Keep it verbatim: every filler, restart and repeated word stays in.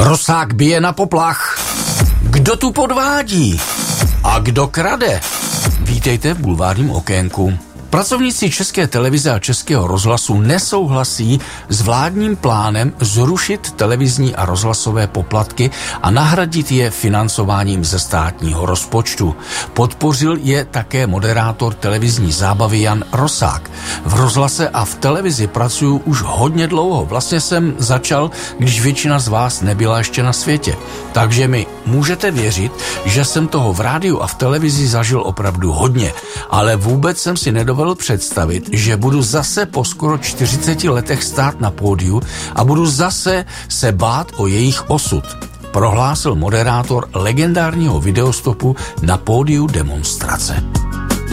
Rosák bije na poplach. Kdo tu podvádí? A kdo krade? Vítejte v bulvárním okénku. Pracovníci České televize a Českého rozhlasu nesouhlasí s vládním plánem zrušit televizní a rozhlasové poplatky a nahradit je financováním ze státního rozpočtu. Podpořil je také moderátor televizní zábavy Jan Rosák. V rozhlase a v televizi pracuju už hodně dlouho. Vlastně jsem začal, když většina z vás nebyla ještě na světě. Takže mi můžete věřit, že jsem toho v rádiu a v televizi zažil opravdu hodně, ale vůbec jsem si nedovedl představit, že budu zase po skoro čtyřiceti letech stát na pódiu a budu zase se bát o jejich osud, prohlásil moderátor legendárního videostopu na pódiu demonstrace.